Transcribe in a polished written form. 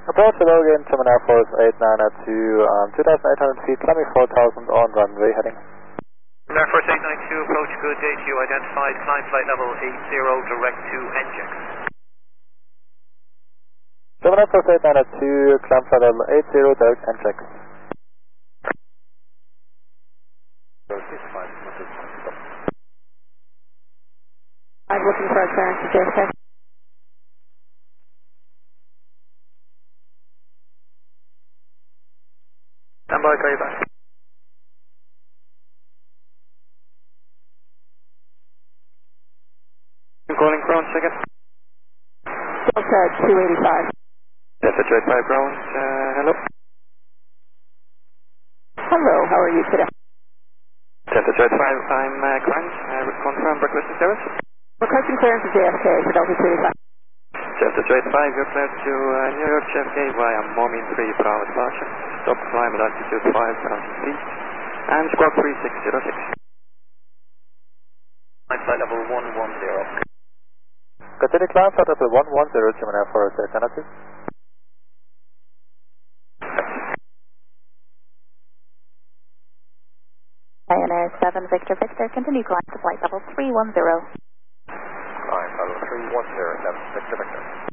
Approach hello again, German Air Force 89 at 2,800 feet, climbing 4,000 on runway heading. Air Force 892, approach good day to you, identified, climb flight level 80, direct to NJAX. German Air Force 89 at 2, climb flight level 80, direct NJAX. I'm looking for a clearance to JFK. Stand by, call you back. I'm calling ground second. Delta 285. Delta Jet 5 ground, hello. Hello, how are you today? Delta Jet 5, I'm Grant. I would confirm requesting service. Requesting clearance to JFK for Delta 285. Delta Jet 5, you're cleared to New York JFK via Momin 3 per hour departure. Stop climb at altitude 5,000 feet. And squawk 3606. Flight level 110. Continue climb flight level 110, German Air Force 892. Ryanair 7 Victor Victor, continue climb to flight level 310. Climb level 310, 7 Victor Victor.